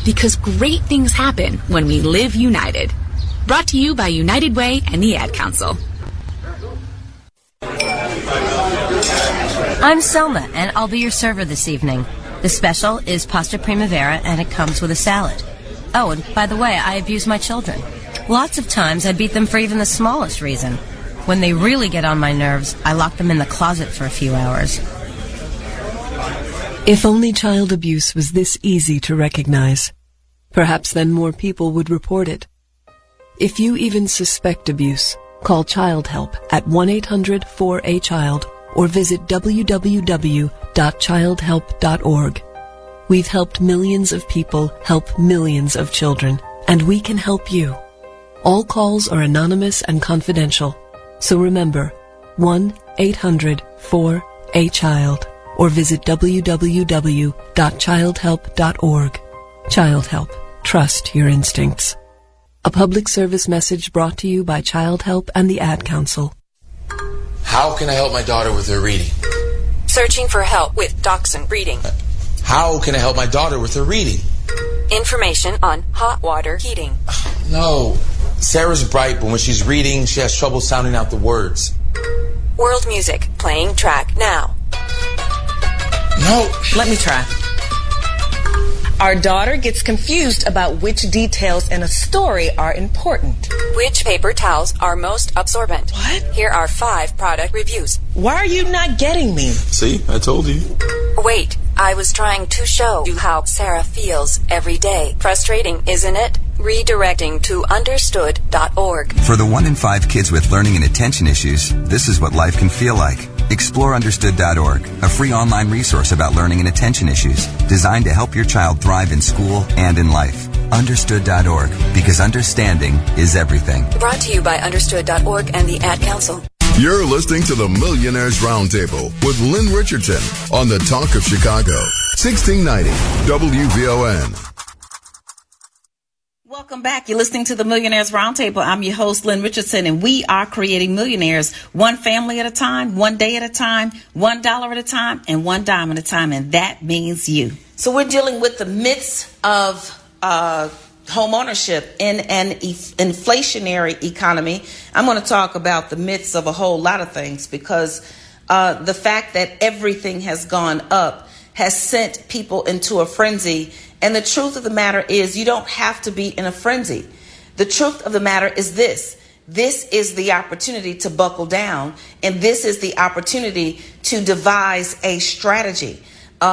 Because great things happen when we live united. Brought to you by United Way and the Ad Council. I'm Selma, and I'll be your server this evening. The special is pasta primavera, and it comes with a salad. Oh, and by the way, I abuse my children. Lots of times I beat them for even the smallest reason. When they really get on my nerves, I lock them in the closet for a few hours. If only child abuse was this easy to recognize, perhaps then more people would report it. If you even suspect abuse, call Child Help at 1-800-4A-CHILD or visit www.childhelp.org. We've helped millions of people help millions of children, and we can help you. All calls are anonymous and confidential, so remember, 1-800-4A-CHILD or visit www.childhelp.org. Child Help. Trust your instincts. A public service message brought to you by Child Help and the Ad Council. How can I help my daughter with her reading? Searching for help with Dachshund Reading. How can I help my daughter with her reading? Information on hot water heating. No. Sarah's bright, but when she's reading, she has trouble sounding out the words. World music. Playing track now. No. Let me try. Our daughter gets confused about which details in a story are important. Which paper towels are most absorbent? What? Here are 5 product reviews. Why are you not getting me? See, I told you. Wait, I was trying to show you how Sarah feels every day. Frustrating, isn't it? Redirecting to understood.org. For the 1 in 5 kids with learning and attention issues, this is what life can feel like. Explore understood.org, a free online resource about learning and attention issues, designed to help your child thrive in school and in life. Understood.org, because understanding is everything. Brought to you by understood.org and the Ad Council. You're listening to the Millionaires Roundtable with Lynn Richardson on the Talk of Chicago, 1690 WVON. Welcome back. You're listening to the Millionaires Roundtable. I'm your host, Lynn Richardson, and we are creating millionaires one family at a time, one day at a time, $1 at a time, and $1 at a time, and that means you. So we're dealing with the myths of home ownership in an inflationary economy. I'm going to talk about the myths of a whole lot of things because the fact that everything has gone up has sent people into a frenzy. And the truth of the matter is you don't have to be in a frenzy. The truth of the matter is this. This is the opportunity to buckle down, and this is the opportunity to devise a strategy.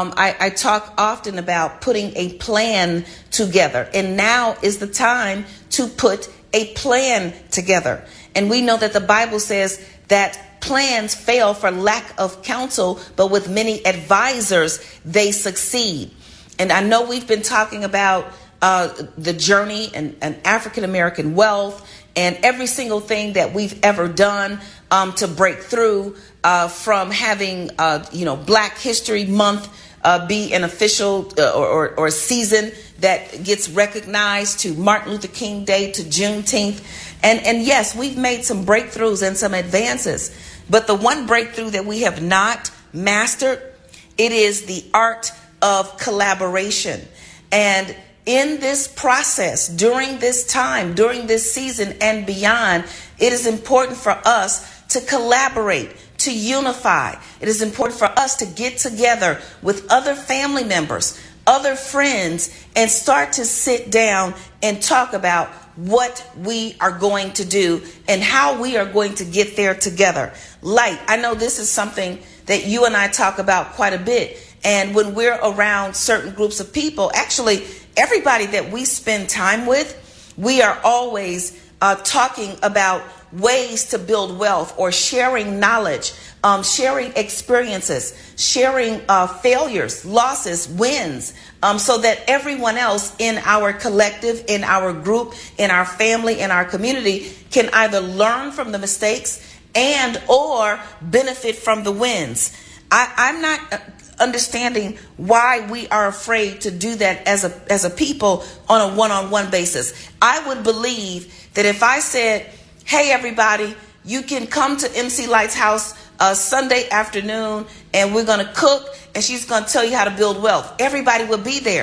I talk often about putting a plan together, and now is the time to put a plan together. And we know that the Bible says that plans fail for lack of counsel, but with many advisors, they succeed. And I know we've been talking about the journey and African American wealth and every single thing that we've ever done to break through from having, Black History Month be an official or season that gets recognized, to Martin Luther King Day, to Juneteenth. And yes, we've made some breakthroughs and some advances. But the one breakthrough that we have not mastered, it is the art of collaboration. And in this process, during this time, during this season and beyond, it is important for us to collaborate, to unify. It is important for us to get together with other family members, other friends, and start to sit down and talk about what we are going to do and how we are going to get there together. Light, I know this is something that you and I talk about quite a bit. And when we're around certain groups of people, actually, everybody that we spend time with, we are always talking about ways to build wealth or sharing knowledge, sharing experiences, sharing failures, losses, wins, so that everyone else in our collective, in our group, in our family, in our community can either learn from the mistakes and or benefit from the wins. I'm not understanding why we are afraid to do that as a people on a one-on-one basis. I would believe that if I said, hey, everybody, you can come to MC Light's house Sunday afternoon and we're going to cook and she's going to tell you how to build wealth, everybody will be there.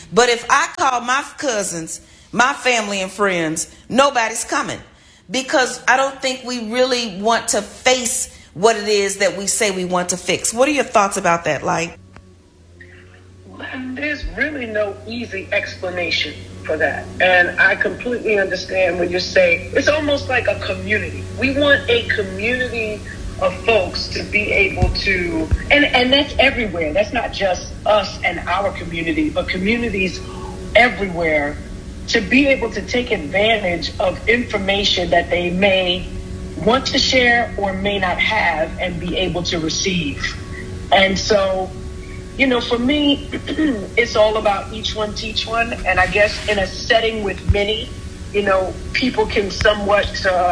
But if I call my cousins, my family and friends, nobody's coming, because I don't think we really want to face what it is that we say we want to fix. What are your thoughts about that, Light? There's really no easy explanation for that. And I completely understand when you say it's almost like a community. We want a community of folks to be able to, and that's everywhere. That's not just us and our community, but communities everywhere, to be able to take advantage of information that they may want to share or may not have and be able to receive. And so, you know, for me, it's all about each one teach one. And I guess in a setting with many, you know, people can somewhat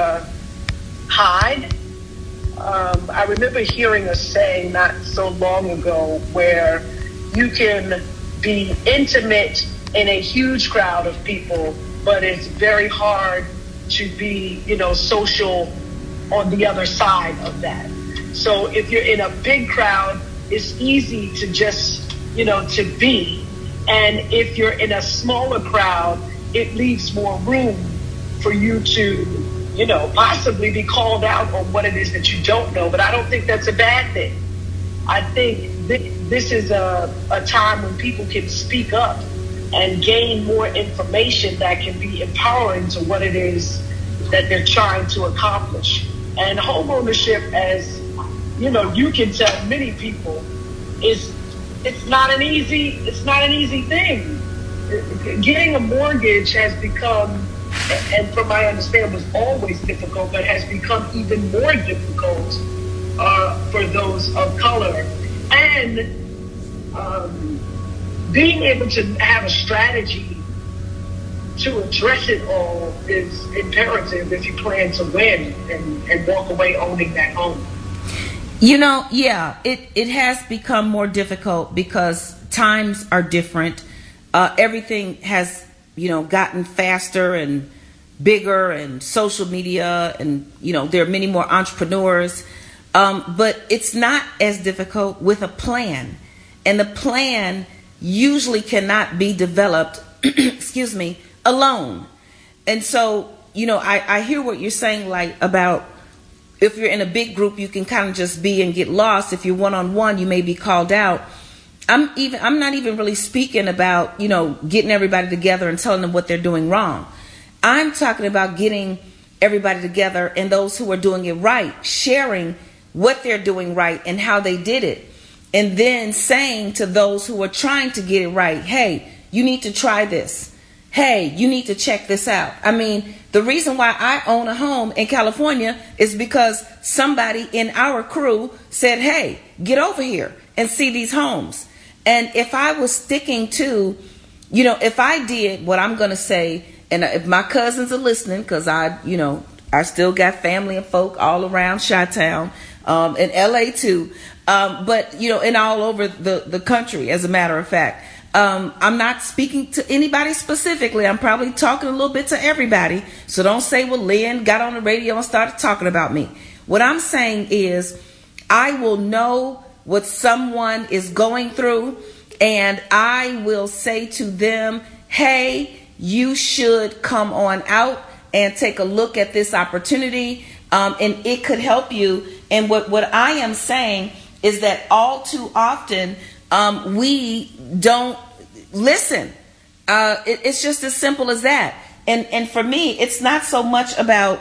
hide. I remember hearing a saying not so long ago where you can be intimate in a huge crowd of people, but it's very hard to be, you know, social on the other side of that. So if you're in a big crowd, it's easy to just, you know, to be. And if you're in a smaller crowd, it leaves more room for you to, you know, possibly be called out on what it is that you don't know. But I don't think that's a bad thing. I think this is a time when people can speak up and gain more information that can be empowering to what it is that they're trying to accomplish. And homeownership, as you know, you can tell many people, it's not an easy thing. Getting a mortgage has become, and from my understanding was always difficult, but has become even more difficult for those of color. And being able to have a strategy to address it all is imperative if you plan to win and walk away owning that home. You know, yeah, it has become more difficult because times are different. Everything has, you know, gotten faster and bigger, and social media, and, you know, there are many more entrepreneurs. But it's not as difficult with a plan. And the plan usually cannot be developed, excuse me, alone. And so, you know, I hear what you're saying, like, about if you're in a big group, you can kind of just be and get lost. If you're one-on-one, you may be called out. I'm not even really speaking about, you know, getting everybody together and telling them what they're doing wrong. I'm talking about getting everybody together and those who are doing it right, sharing what they're doing right and how they did it. And then saying to those who are trying to get it right, hey, you need to try this. Hey, you need to check this out. I mean, the reason why I own a home in California is because somebody in our crew said, hey, get over here and see these homes. And if I was sticking to, you know, if I did what I'm going to say, and if my cousins are listening, because I still got family and folk all around Chi-Town, in LA too, but, you know, and all over the country, as a matter of fact. I'm not speaking to anybody specifically. I'm probably talking a little bit to everybody. So don't say, well, Lynn got on the radio and started talking about me. What I'm saying is I will know what someone is going through, and I will say to them, hey, you should come on out and take a look at this opportunity, and it could help you. And what I am saying is that all too often we don't listen. It's just as simple as that. And for me, it's not so much about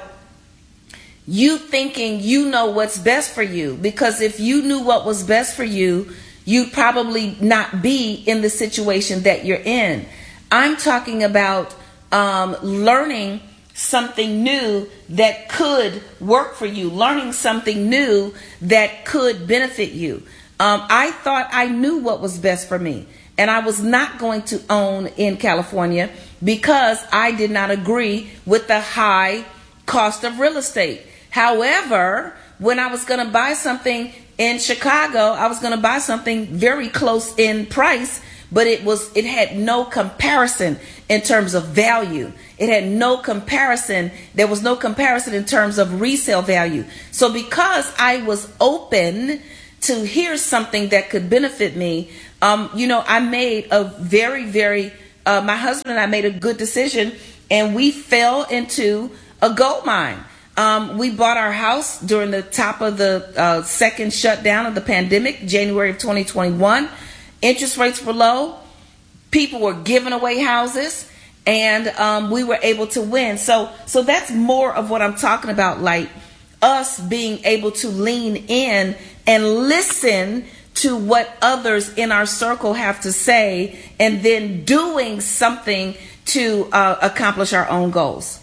you thinking you know what's best for you, because if you knew what was best for you, you'd probably not be in the situation that you're in. I'm talking about learning something new that could work for you, learning something new that could benefit you. I thought I knew what was best for me, and I was not going to own in California because I did not agree with the high cost of real estate. However, when I was going to buy something in Chicago, I was going to buy something very close in price, but it had no comparison in terms of value. It had no comparison. There was no comparison in terms of resale value. So because I was open to hear something that could benefit me, I made a very, very my husband and I made a good decision, and we fell into a gold mine. We bought our house during the top of the second shutdown of the pandemic, January of 2021. Interest rates were low. People were giving away houses, and we were able to win. So that's more of what I'm talking about, like us being able to lean in and listen to what others in our circle have to say, and then doing something to accomplish our own goals.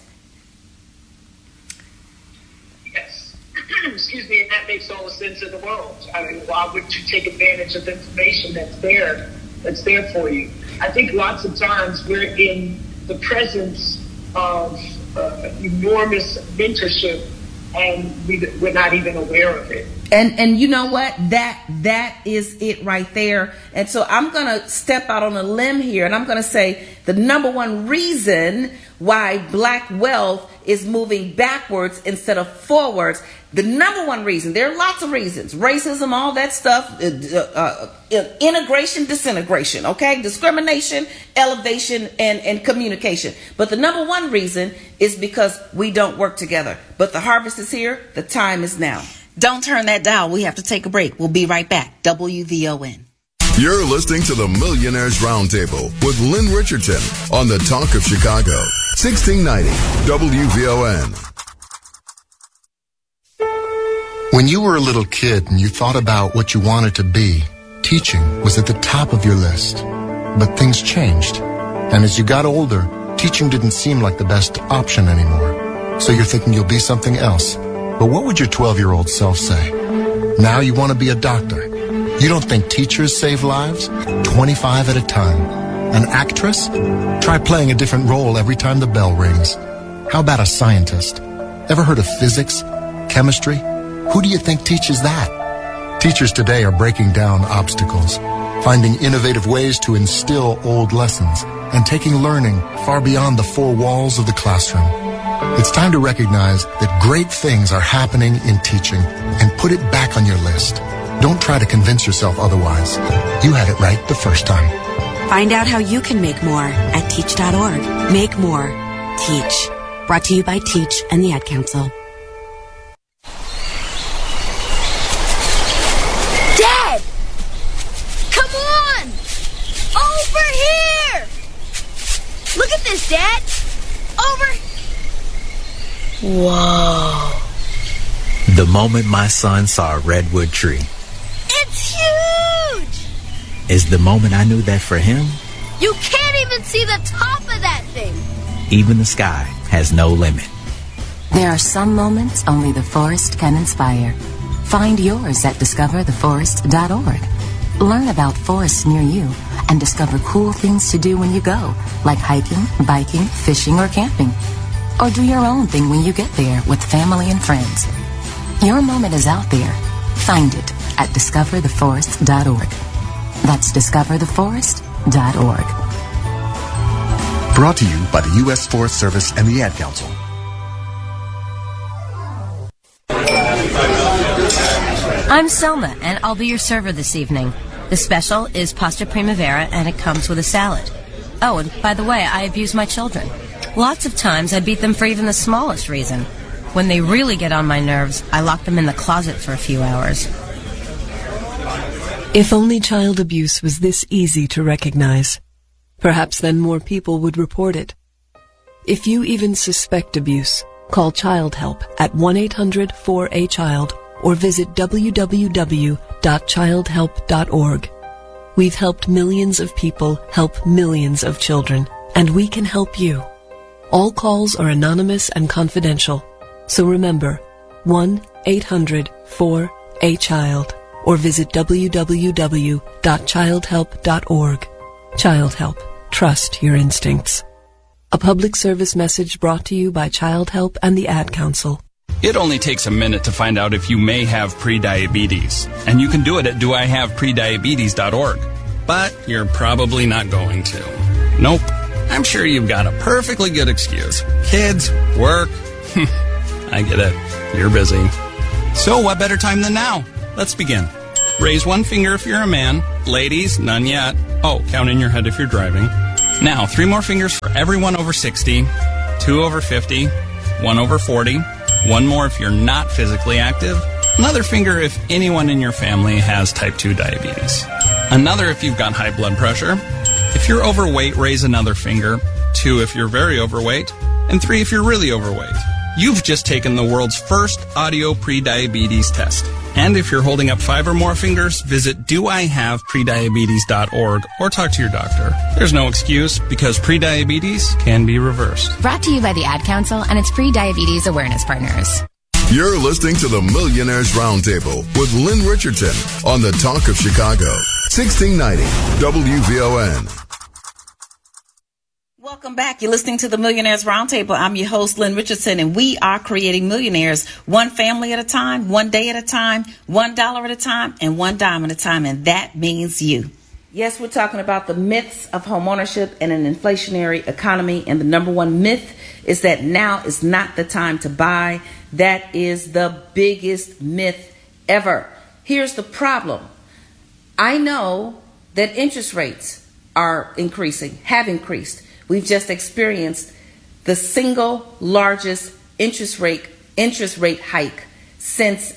Excuse me, and that makes all the sense in the world. I mean, why would you take advantage of information that's there for you? I think lots of times we're in the presence of enormous mentorship, and we're not even aware of it. And you know what? That is it right there. And so I'm going to step out on a limb here, and I'm going to say the number one reason why Black wealth is moving backwards instead of forwards. The number one reason, there are lots of reasons, racism, all that stuff, integration, disintegration, okay, discrimination, elevation, and communication. But the number one reason is because we don't work together. But the harvest is here. The time is now. Don't turn that dial. We have to take a break. We'll be right back. WVON. You're listening to the Millionaires Roundtable with Lynn Richardson on the Talk of Chicago. 1690 WVON. When you were a little kid and you thought about what you wanted to be, teaching was at the top of your list. But things changed. And as you got older, teaching didn't seem like the best option anymore. So you're thinking you'll be something else. But what would your 12-year-old self say? Now you want to be a doctor. You don't think teachers save lives? 25 at a time. An actress? Try playing a different role every time the bell rings. How about a scientist? Ever heard of physics? Chemistry? Who do you think teaches that? Teachers today are breaking down obstacles, finding innovative ways to instill old lessons, and taking learning far beyond the four walls of the classroom. It's time to recognize that great things are happening in teaching and put it back on your list. Don't try to convince yourself otherwise. You had it right the first time. Find out how you can make more at teach.org. Make more. Teach. Brought to you by Teach and the Ad Council. Dad! Come on! Over here! Look at this, Dad! Over... Whoa. The moment my son saw a redwood tree. It's huge! Is the moment I knew that for him, you can't even see the top of that thing. Even the sky has no limit. There are some moments only the forest can inspire. Find yours at discovertheforest.org. Learn about forests near you and discover cool things to do when you go, like hiking, biking, fishing, or camping. Or do your own thing when you get there with family and friends. Your moment is out there. Find it at discovertheforest.org. That's discovertheforest.org. Brought to you by the U.S. Forest Service and the Ad Council. I'm Selma, and I'll be your server this evening. The special is pasta primavera, and it comes with a salad. Oh, and by the way, I abuse my children. Lots of times I beat them for even the smallest reason. When they really get on my nerves, I lock them in the closet for a few hours. If only child abuse was this easy to recognize, perhaps then more people would report it. If you even suspect abuse, call Child Help at 1-800-4A-CHILD or visit www.childhelp.org. We've helped millions of people help millions of children, and we can help you. All calls are anonymous and confidential. So remember, 1-800-4A-CHILD or visit www.childhelp.org. Child Help. Trust your instincts. A public service message brought to you by Child Help and the Ad Council. It only takes a minute to find out if you may have prediabetes. And you can do it at doihaveprediabetes.org. But you're probably not going to. Nope. I'm sure you've got a perfectly good excuse. Kids, work. I get it. You're busy. So what better time than now? Let's begin. Raise one finger if you're a man. Ladies, none yet. Oh, count in your head if you're driving. Now, 3 more fingers for everyone over 60, 2 over 50, 1 over 40, 1 more if you're not physically active, another finger if anyone in your family has type 2 diabetes, another if you've got high blood pressure. If you're overweight, raise another finger, 2 if you're very overweight, and 3 if you're really overweight. You've just taken the world's first audio pre-diabetes test. And if you're holding up 5 or more fingers, visit doihaveprediabetes.org or talk to your doctor. There's no excuse because prediabetes can be reversed. Brought to you by the Ad Council and its pre-diabetes awareness partners. You're listening to the Millionaires Roundtable with Lynn Richardson on the Talk of Chicago. 1690 WVON. Welcome back. You're listening to the Millionaires Roundtable. I'm your host, Lynn Richardson, and we are creating millionaires one family at a time, one day at a time, $1 at a time, and $1 at a time, and that means you. Yes, we're talking about the myths of homeownership in an inflationary economy, and the number one myth is that now is not the time to buy. That is the biggest myth ever. Here's the problem. I know that interest rates are increasing, have increased. We've just experienced the single largest interest rate hike since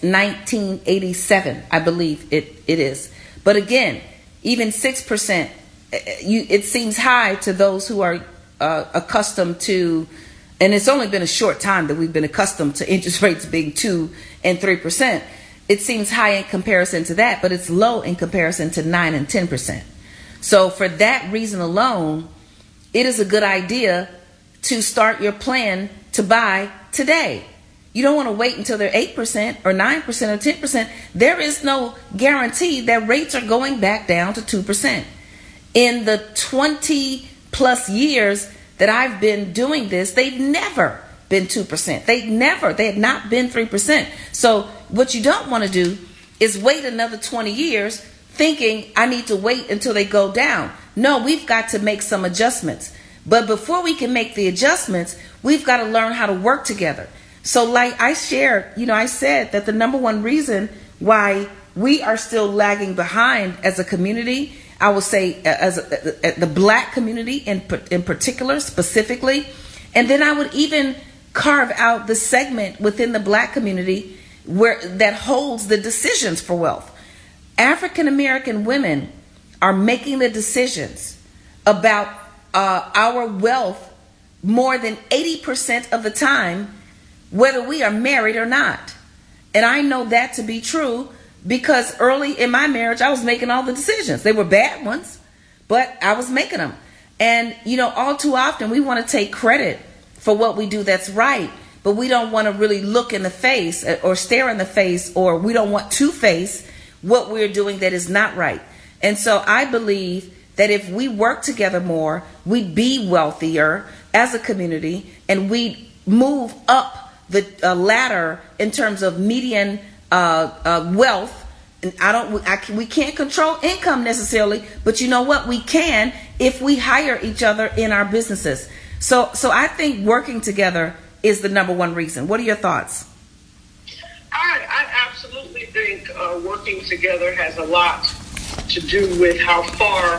1987, I believe it is. But again, even 6%, it seems high to those who are accustomed to, and it's only been a short time that we've been accustomed to interest rates being 2 and 3%. It seems high in comparison to that, but it's low in comparison to 9 and 10%. So for that reason alone, it is a good idea to start your plan to buy today. You don't want to wait until they're 8% or 9% or 10%. There is no guarantee that rates are going back down to 2%. In the 20 plus years that I've been doing this, they've never been 2%. They had not been 3%. So what you don't want to do is wait another 20 years thinking I need to wait until they go down. No, we've got to make some adjustments. But before we can make the adjustments, we've got to learn how to work together. So like I shared, I said that the number one reason why we are still lagging behind as a community, I would say as the Black community in particular, specifically, and then I would even carve out the segment within the Black community that holds the decisions for wealth. African American women are making the decisions about our wealth more than 80% of the time, whether we are married or not. And I know that to be true because early in my marriage, I was making all the decisions. They were bad ones, but I was making them. And, all too often we want to take credit for what we do that's right, but we don't want to really look in the face or stare in the face, or we don't want to face what we're doing that is not right. And so I believe that if we work together more, we'd be wealthier as a community, and we'd move up the ladder in terms of median wealth. And we can't control income necessarily, but you know what? We can if we hire each other in our businesses. So I think working together is the number one reason. What are your thoughts? I absolutely think working together has a lot to do with how far,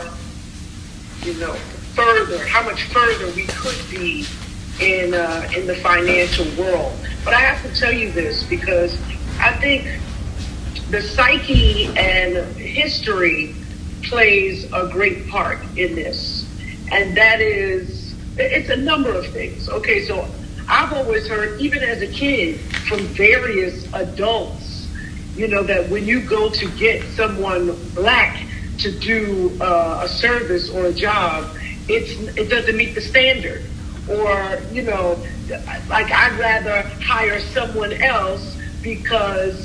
how much further we could be in the financial world. But I have to tell you this because I think the psyche and history plays a great part in this. And that is, it's a number of things. Okay, so I've always heard, even as a kid, from various adults, that when you go to get someone Black to do a service or a job, it doesn't meet the standard. Or, like I'd rather hire someone else because ...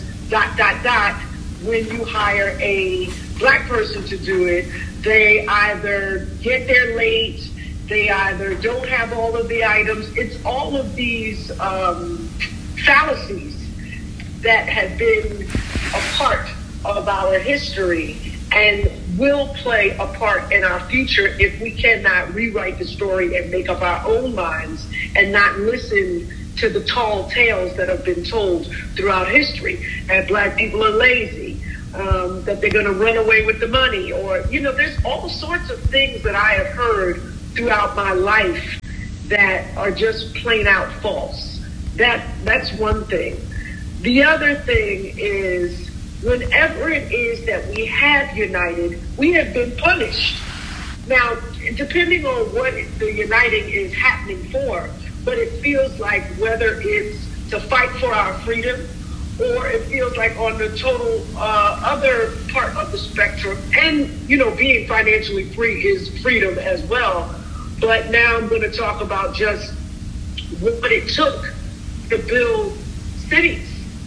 When you hire a Black person to do it, they either get there late, they either don't have all of the items. It's all of these fallacies that have been a part of our history and will play a part in our future if we cannot rewrite the story and make up our own minds and not listen to the tall tales that have been told throughout history, that Black people are lazy, that they're going to run away with the money, or, there's all sorts of things that I have heard throughout my life that are just plain out false. That's one thing. The other thing is, whenever it is that we have united, we have been punished. Now, depending on what the uniting is happening for, but it feels like whether it's to fight for our freedom, or it feels like on the total other part of the spectrum, and, being financially free is freedom as well. But now I'm going to talk about just what it took to build cities,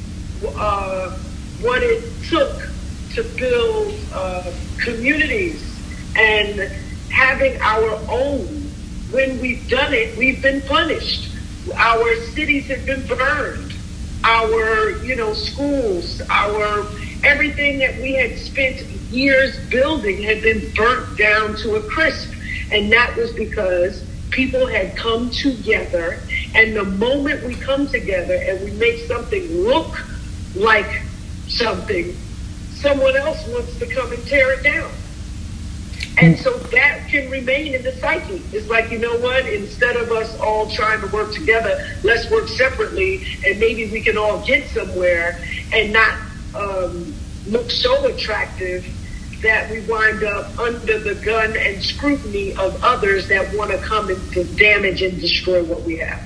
what it took to build communities, and having our own. When we've done it, we've been punished. Our cities have been burned. Our, schools, everything that we had spent years building had been burnt down to a crisp. And that was because people had come together. And the moment we come together and we make something look like something, someone else wants to come and tear it down. And so that can remain in the psyche. It's like, you know what, instead of us all trying to work together, let's work separately, and maybe we can all get somewhere and not look so attractive that we wind up under the gun and scrutiny of others that want to come and to damage and destroy what we have.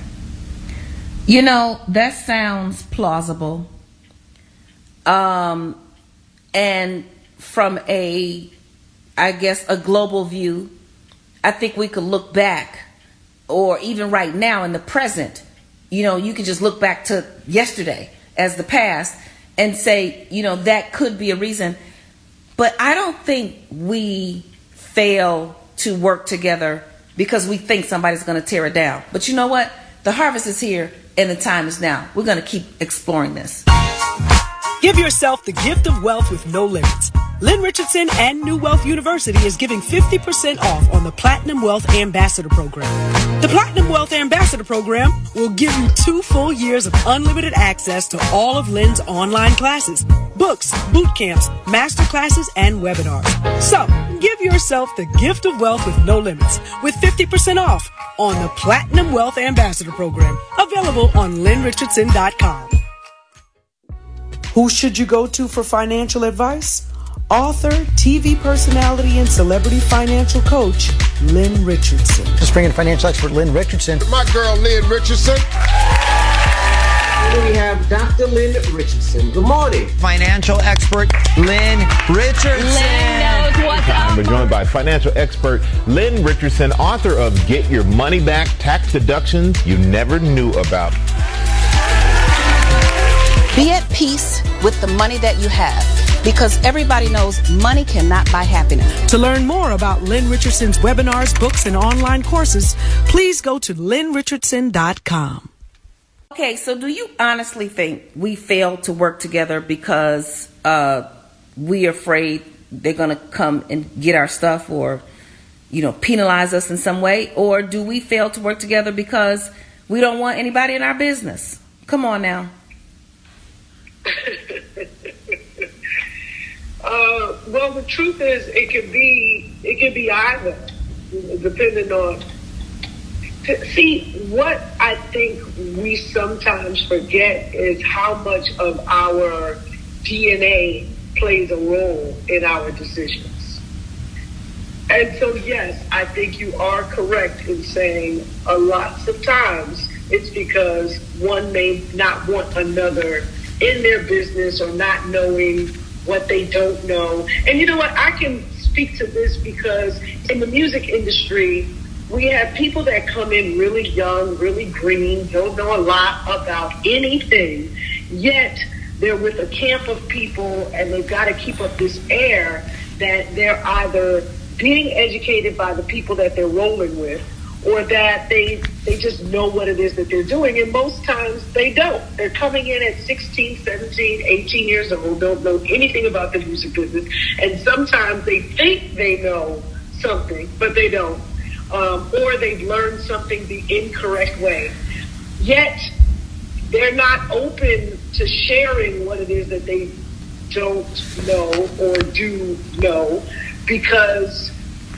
That sounds plausible. And from a global view, I think we could look back, or even right now in the present, you could just look back to yesterday as the past and say, that could be a reason. But I don't think we fail to work together because we think somebody's going to tear it down. But you know what? The harvest is here and the time is now. We're going to keep exploring this. Give yourself the gift of wealth with no limits. Lynn Richardson and New Wealth University is giving 50% off on the Platinum Wealth Ambassador Program. The Platinum Wealth Ambassador Program will give you 2 full years of unlimited access to all of Lynn's online classes, books, boot camps, master classes, and webinars. So, give yourself the gift of wealth with no limits with 50% off on the Platinum Wealth Ambassador Program, available on LynnRichardson.com. Who should you go to for financial advice? Author, TV personality, and celebrity financial coach, Lynn Richardson. Let's bring in financial expert Lynn Richardson. My girl, Lynn Richardson. We have Dr. Lynn Richardson. Good morning. Financial expert Lynn Richardson. Lynn knows what's up. We're joined by financial expert Lynn Richardson, author of Get Your Money Back, Tax Deductions You Never Knew About. Be at peace with the money that you have, because everybody knows money cannot buy happiness. To learn more about Lynn Richardson's webinars, books, and online courses, please go to LynnRichardson.com. Okay, so do you honestly think we fail to work together because we're afraid they're going to come and get our stuff or, penalize us in some way? Or do we fail to work together because we don't want anybody in our business? Come on now. Well, the truth is, it could be either, depending on. See, what I think we sometimes forget is how much of our DNA plays a role in our decisions. And so, yes, I think you are correct in saying lots of times it's because one may not want another in their business or not knowing what they don't know. And you know what? I can speak to this because in the music industry, we have people that come in really young, really green, don't know a lot about anything, yet they're with a camp of people and they've got to keep up this air that they're either being educated by the people that they're rolling with, or that they just know what it is that they're doing. And most times they don't. They're coming in at 16, 17, 18 years old, don't know anything about the music business. And sometimes they think they know something, but they don't. Or they've learned something the incorrect way. Yet they're not open to sharing what it is that they don't know or do know, because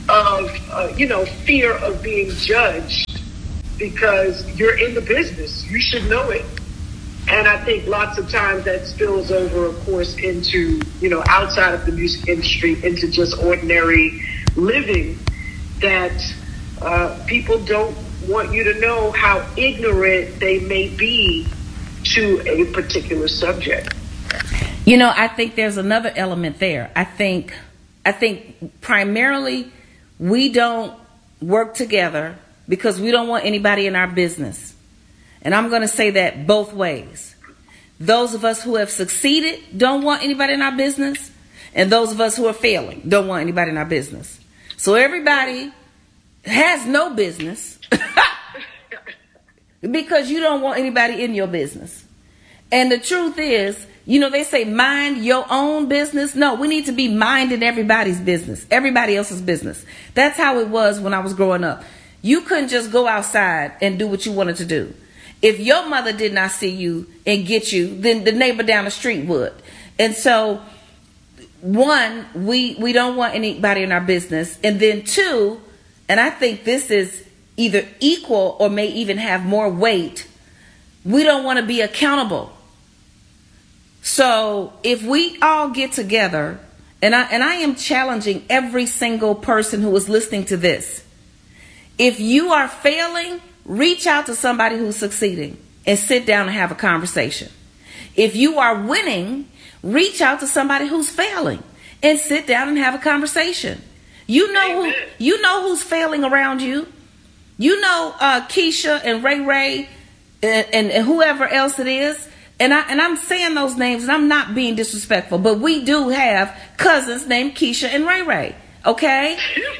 of, fear of being judged because you're in the business. You should know it. And I think lots of times that spills over, of course, into, outside of the music industry, into just ordinary living, that people don't want you to know how ignorant they may be to a particular subject. I think there's another element there. I think primarily we don't work together because we don't want anybody in our business. And I'm going to say that both ways. Those of us who have succeeded don't want anybody in our business, and those of us who are failing don't want anybody in our business. So everybody has no business because you don't want anybody in your business. And the truth is, they say mind your own business. No, we need to be minding everybody's business, everybody else's business. That's how it was when I was growing up. You couldn't just go outside and do what you wanted to do. If your mother did not see you and get you, then the neighbor down the street would. And so, one, we don't want anybody in our business. And then two, and I think this is either equal or may even have more weight, we don't want to be accountable. So if we all get together, and I am challenging every single person who is listening to this, if you are failing, reach out to somebody who's succeeding and sit down and have a conversation. If you are winning, reach out to somebody who's failing and sit down and have a conversation. You know who's failing around you. Keisha and Ray Ray and whoever else it is. And I'm saying those names and I'm not being disrespectful, but we do have cousins named Keisha and Ray Ray. Okay?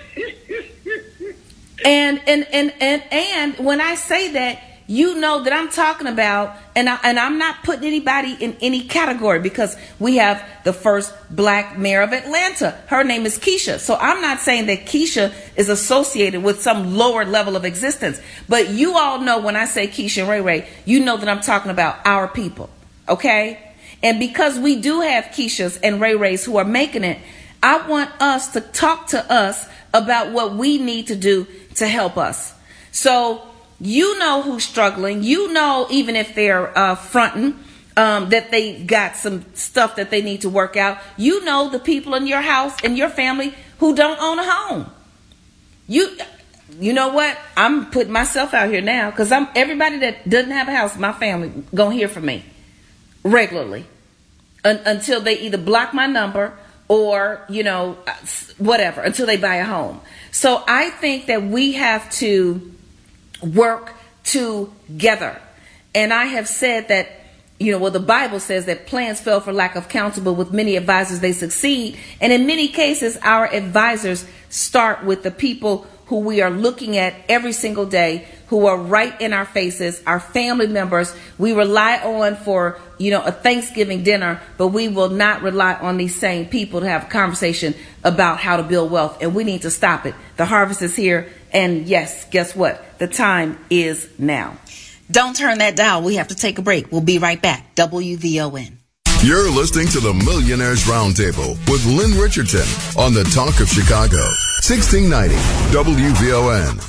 And when I say that, that I'm talking about, and I'm not putting anybody in any category because we have the first black mayor of Atlanta. Her name is Keisha. So I'm not saying that Keisha is associated with some lower level of existence. But you all know when I say Keisha and Ray Ray, you know that I'm talking about our people. Okay? And because we do have Keishas and Ray Rays who are making it, I want us to talk to us about what we need to do to help us. So who's struggling. Even if they're fronting that they got some stuff that they need to work out. The people in your house and your family who don't own a home. You know what? I'm putting myself out here now because everybody that doesn't have a house in my family gonna hear from me regularly until they either block my number or, whatever, until they buy a home. So I think that we have to work together. And I have said that, the Bible says that plans fail for lack of counsel, but with many advisors they succeed. And in many cases, our advisors start with the people who we are looking at every single day, who are right in our faces, our family members. We rely on for, a Thanksgiving dinner, but we will not rely on these same people to have a conversation about how to build wealth. And we need to stop it. The harvest is here. And yes, guess what? The time is now. Don't turn that dial. We have to take a break. We'll be right back. WVON. You're listening to the Millionaires Roundtable with Lynn Richardson on the Talk of Chicago. 1690 WVON.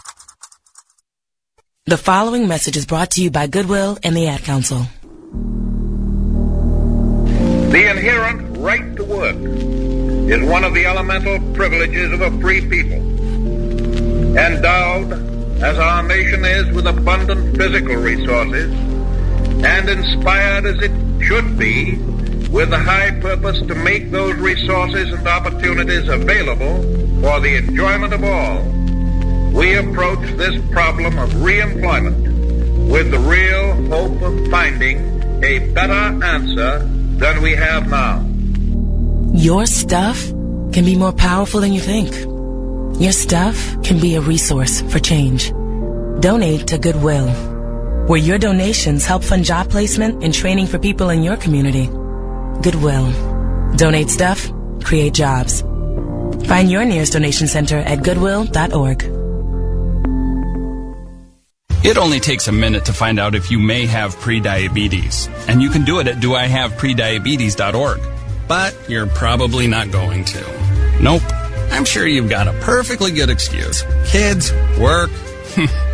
The following message is brought to you by Goodwill and the Ad Council. The inherent right to work is one of the elemental privileges of a free people. Endowed, as our nation is, with abundant physical resources, and inspired as it should be with the high purpose to make those resources and opportunities available for the enjoyment of all, we approach this problem of reemployment with the real hope of finding a better answer than we have now. Your stuff can be more powerful than you think. Your stuff can be a resource for change. Donate to Goodwill, where your donations help fund job placement and training for people in your community. Goodwill. Donate stuff, create jobs. Find your nearest donation center at goodwill.org. It only takes a minute to find out if you may have prediabetes. And you can do it at doihaveprediabetes.org. But you're probably not going to. Nope. I'm sure you've got a perfectly good excuse. Kids, work.